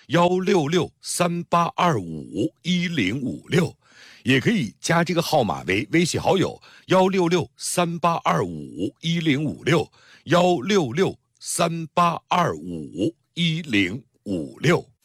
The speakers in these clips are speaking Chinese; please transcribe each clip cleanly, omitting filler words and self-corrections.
16638251056，也可以加这个号码为微信好友16638251056，16638251056。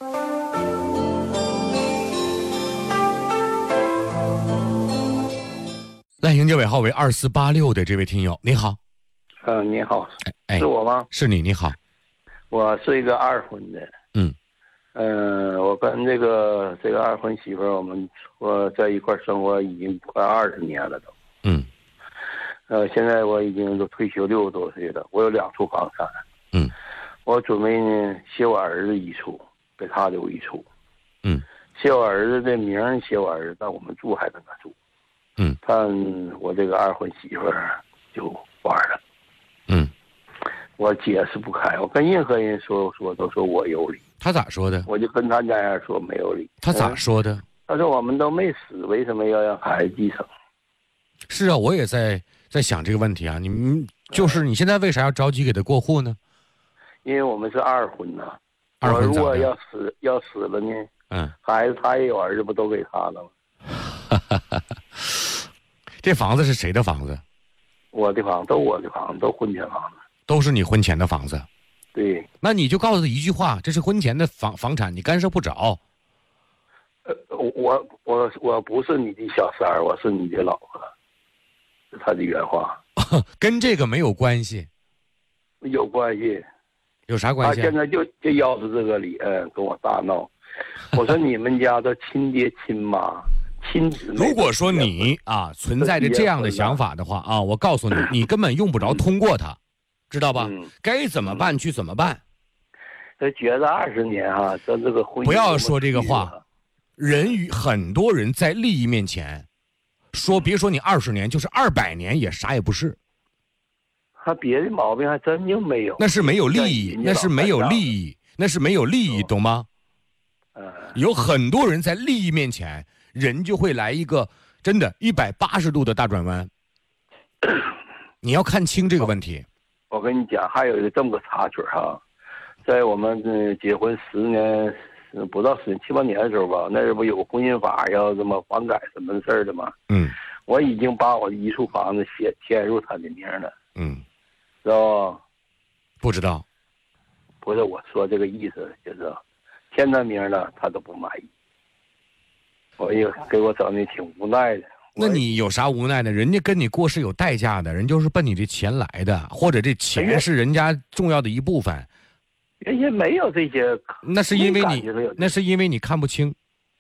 来，迎接尾号为2486的这位听友，你好。 你好， 是我吗？ 是你，你好。 我是一个二婚的。我跟这个二婚媳妇儿，我在一块生活已经快20年了都。现在我已经都退休60多岁了，我有2处房产。我准备呢写我儿子遗嘱，给他留一处。写我儿子的名写我儿子，但我们住还跟他住。但我这个二婚媳妇儿就完了。我解释不开，我跟任何人说都说我有理。 他咋说的？ 我就跟他家人说没有理。 他咋说的？ 他说我们都没死，为什么要让孩子继承？ 是啊，我也在想这个问题啊。你现在为啥要着急给他过户呢？ 因为我们是二婚呐。 二婚我如果要死了呢？孩子他也有儿子，不都给他了吗？ 这房子是谁的房子？ 我的房子，都我的房子，都婚前房子。 都是你婚前的房子。 对。 那你就告诉他一句话，这是婚前的房产，你干涉不着。 我不是你的小三儿，我是你的老婆，是他的原话。 跟这个没有关系。 有关系。 有啥关系？ 他现在就要着这个理，跟我大闹。我说你们家的亲爹亲妈亲姊妹。 如果说你存在着这样的想法的话我告诉你，你根本用不着通过他。知道吧？该怎么办去怎么办。 这觉得20年这个婚姻不要说这个话。很多人在利益面前，别说你20年，就是200年也啥也不是。 他别的毛病还真就没有。 那是没有利益，那是没有利益，那是没有利益，懂吗？有很多人在利益面前，人就会来一个真的180度的大转弯。你要看清这个问题。 我跟你讲，还有这么个插曲在我们结婚10年，不到10年7、8年的时候吧，那时候不有婚姻法要这么房改什么事儿的吗？我已经把我的一处房子迁入他的名了。知道吧？ 不知道。 不是我说这个意思，就是迁他名了，他都不满意。我也给我整的挺无奈的。 那你有啥无奈的？人家跟你过是有代价的，人就是奔你这钱来的，或者这钱是人家重要的一部分。 人家没有这些。 那是因为你看不清。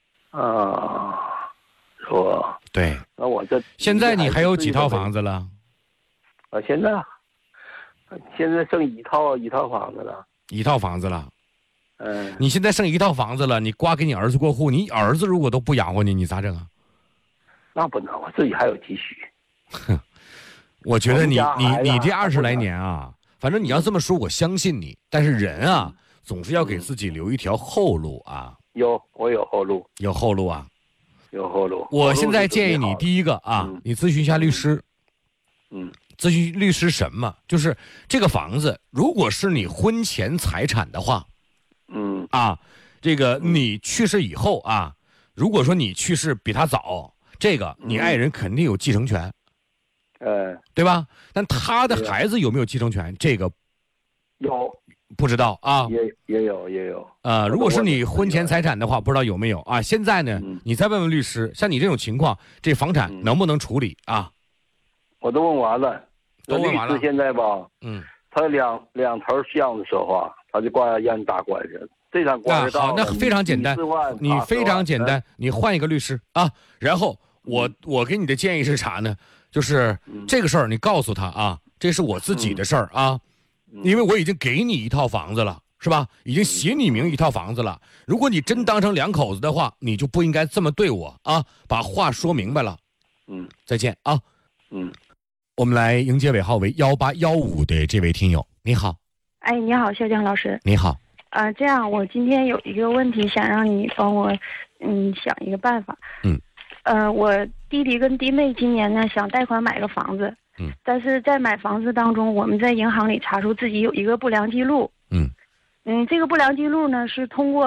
说对。 那我这现在你还有几套房子了？ 现在剩一套房子了。 一套房子了。你现在剩一套房子了，你瓜给你儿子过户，你儿子如果都不养活你，你咋整啊？ 那不能，我自己还有积蓄。 我觉得你这20来年反正你要这么说，我相信你。但是人总是要给自己留一条后路我有后路。 有后路有后路。 我现在建议你，第一个你咨询一下律师。咨询律师什么？就是这个房子，如果是你婚前财产的话，这个你去世以后如果说你去世比他早，这个你爱人肯定有继承权，对吧？但他的孩子有没有继承权？这个有， 不知道也有。 如果是你婚前财产的话，不知道有没有现在呢，你再问问律师，像你这种情况，这房产能不能处理我都问完了。 都问完了。 律师现在吧，他两头向着说话，他就挂让你打官司。这场官司好，那非常简单，你非常简单，你换一个律师然后我给你的建议是啥呢？就是这个事儿，你告诉他这是我自己的事儿因为我已经给你一套房子了，是吧？已经写你名一套房子了。如果你真当成两口子的话，你就不应该这么对我把话说明白了。再见我们来迎接尾号为1815的这位听友，你好。 你好，肖江老师。 你好。 这样，我今天有一个问题，想让你帮我想一个办法。我弟弟跟弟妹今年呢想贷款买个房子，但是在买房子当中，我们在银行里查出自己有一个不良记录。这个不良记录呢是通过